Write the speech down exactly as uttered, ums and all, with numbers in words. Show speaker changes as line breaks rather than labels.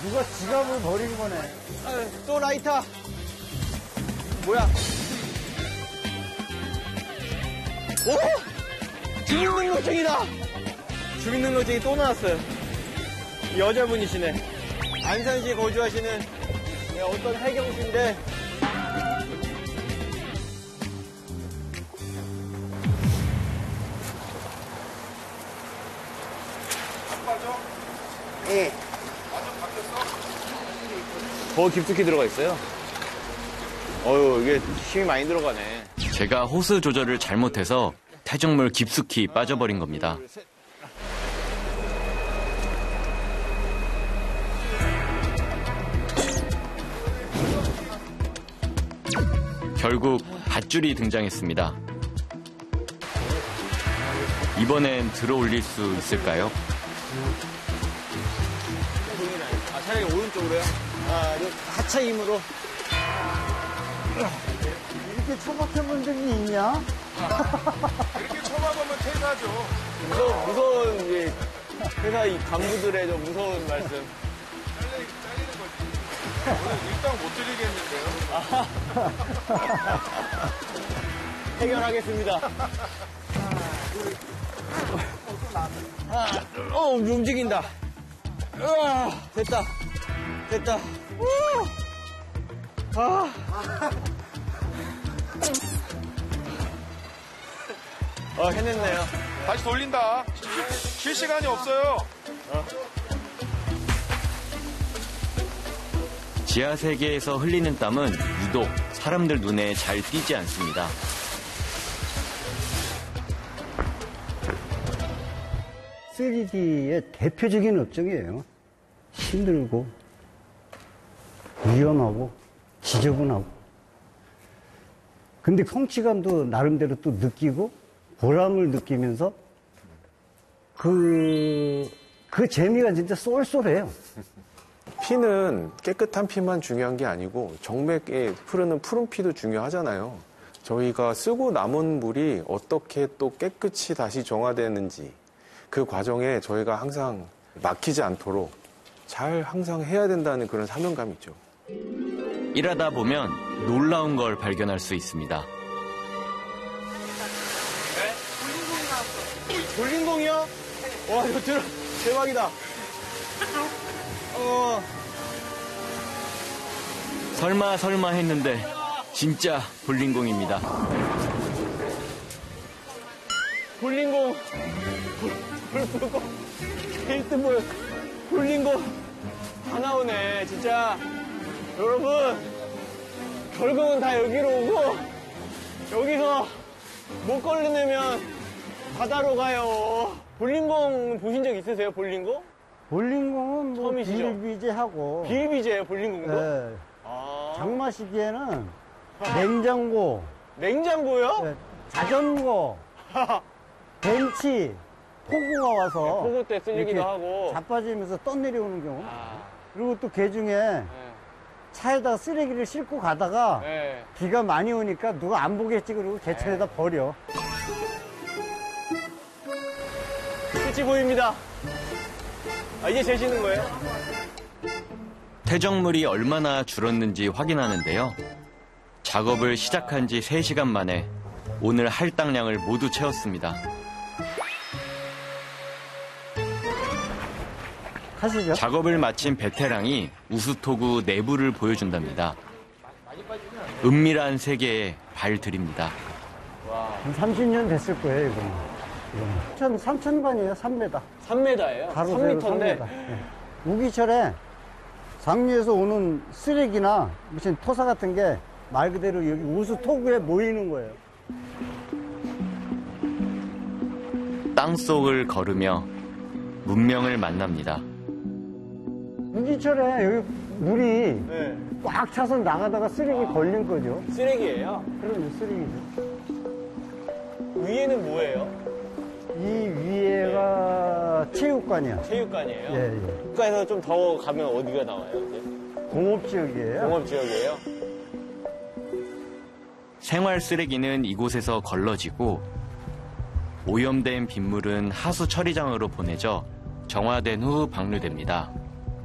누가 지갑을 버린 거네.
아유, 또 라이터. 뭐야? 오! 주민등록증이다! 주민등록증이 또 나왔어요. 여자분이시네. 안산시에 거주하시는 어떤 혜경 씨인데.
빠져?
예.
완전 바뀌었어?
더 깊숙이 들어가 있어요. 어휴, 이게 힘이 많이 들어가네.
제가 호스 조절을 잘못해서 퇴적물 깊숙이 빠져버린 겁니다. 결국 밧줄이 등장했습니다. 이번엔 들어 올릴 수 있을까요?
아, 차라리 오른쪽으로요? 아, 하체 힘으로.
이렇게 처박혀본 적이 있냐?
이렇게 쳐박으면 퇴사죠.
무서운, 무서운, 이제, 회사 이 간부들의 저 무서운 말씀.
잘리, 잘리는 거지. 오늘 일당 못 드리겠는데요?
해결하겠습니다. 아, 어, 움직인다. 으아, 됐다. 됐다. 우! 아. 어, 해냈네요.
다시 돌린다. 쉴 시간이 없어요.
어.
지하 세계에서 흘리는 땀은 유독 사람들 눈에 잘 띄지 않습니다.
쓰리디의 대표적인 업종이에요. 힘들고, 위험하고, 지저분하고. 근데 성취감도 나름대로 또 느끼고, 보람을 느끼면서, 그, 그 재미가 진짜 쏠쏠해요.
피는 깨끗한 피만 중요한 게 아니고 정맥에 흐르는 푸른 피도 중요하잖아요. 저희가 쓰고 남은 물이 어떻게 또 깨끗이 다시 정화되는지 그 과정에 저희가 항상 막히지 않도록 잘 항상 해야 된다는 그런 사명감이 있죠.
일하다 보면 놀라운 걸 발견할 수 있습니다.
볼링공이요? 와, 이거 들어, 대박이다. 어.
설마 설마 했는데 진짜 볼링공입니다.
볼링공. 볼링공. 게이트볼. 볼링공. 다 나오네, 진짜. 여러분, 결국은 다 여기로 오고, 여기서 못 걸려내면 바다로 가요. 볼링공 보신 적 있으세요, 볼링공?
볼링공은 뭐
처음이시죠?
비일비재하고.
비일비재예요, 볼링공도?
네.
아.
장마 시기에는 냉장고,
냉장고요?
네, 자전거, 벤치, 폭우가 와서
폭우 때 쓸리기도
이렇게
하고.
자빠지면서 떠내려오는 경우.
아.
그리고 또 개 중에
네.
차에다 쓰레기를 싣고 가다가
네.
비가 많이 오니까 누가 안 보겠지 그러고 개천에다 버려.
끝이 보입니다. 아, 이제 재시는 거예요?
퇴적물이 얼마나 줄었는지 확인하는데요. 작업을 시작한 지 세 시간 만에 오늘 할당량을 모두 채웠습니다.
하시죠.
작업을 마친 베테랑이 우수토구 내부를 보여준답니다. 은밀한 세계에 발 들입니다.
한 삼십 년 됐을 거예요, 이거는. 이거는. 삼천 반이에요, 삼 미터.
삼 미터예요?
가로
삼
세로
미터인데.
삼 미터. 네. 우기철에 상류에서 오는 쓰레기나 무슨 토사 같은 게 말 그대로 여기 우수 토구에 모이는 거예요.
땅속을 걸으며 문명을 만납니다.
우기철에 여기 물이
네.
꽉 차서 나가다가 쓰레기 걸린 거죠.
쓰레기예요?
그러면 쓰레기죠.
위에는 뭐예요?
이 위에가 체육관이야.
체육관이에요?
예, 예.
국가에서 좀 더 가면 어디가 나와요, 이제?
공업지역이에요.
공업지역이에요?
생활 쓰레기는 이곳에서 걸러지고 오염된 빗물은 하수 처리장으로 보내져 정화된 후 방류됩니다.